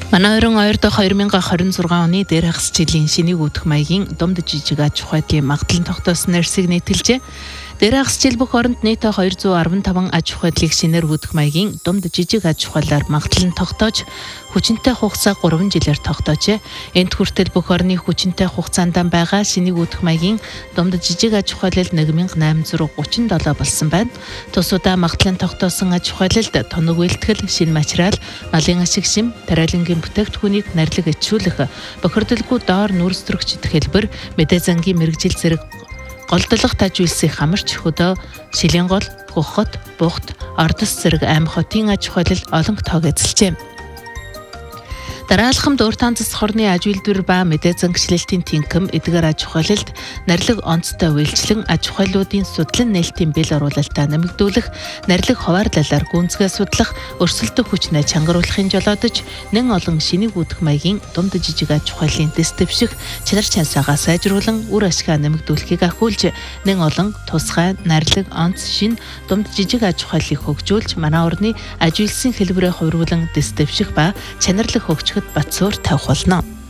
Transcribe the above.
Манай 22 дахь 2026 оны дээр хагас жилийн шинийг үүдэх маягийн Думд жижиг аж ахуй байдлын магадлан тогтоосон нарсыг нийтэлжээ. Дээр хагас жил бүх оронд нийтээ 215 аж ахуй байдлыг шинээр үүдэх маягийн Думд жижиг аж ахуйлаар магадлан тогтоож хүчинтэй хугацаа 3 жилээр тогтоожээ. Энд хүртэл бүх орны хүчинтэй хугацаанд байгаа шинийг үүдэх маягийн Думд жижиг аж ахуйлал 1837 болсон байна. Тусуудаа магадлан тогтоосон аж ахуйлалд тоног үйлдэл, шинэ материал, малын ашиг шим, тариалангийн бүтээгдэхүүнийг нарилга ичүүлэх, бохирдолгүй доор нүүрстрэгчд хэлбэр, мэдээ зангийн мэрэгжил зэрэг голдлох таж үйлсийн хамарч хөдөө, шилийн гол, хөхөт, бухт, ордос зэрэг аймаг хотын аж ахуйлал олон тоог эзэлжээ. Дараалхамд уртаан засах орны аж үйлдвэр ба мэдээ зангичлалтын тэнхим эдгээр аж ахуйлалд нарилга онцтой үйлчлэн аж ахуйлуудын судлан нээлтийн бэл оруулалтаа нэмэгдүүлэх, нарилга хуваарлалаар гүнзгий судлах, өрсөлдөх хүчнээ чангаруулахын жолоодож нэн олон шинийг үүдэх маягийн Думд жижиг аж ахуйлын дэс дэвших, чанар чансаагаа сайжруулан үр ашгаа нэмэгдүүлэхийг ахиулж нэн олон тусгай, нарилга, онц, шин Думд жижиг аж ахуйлыг хөгжүүлж манай орны аж үйлсийн хэлбэрээ хувируулан дэс дэвших ба чанарлах хөгжих бат суурь тавих болно.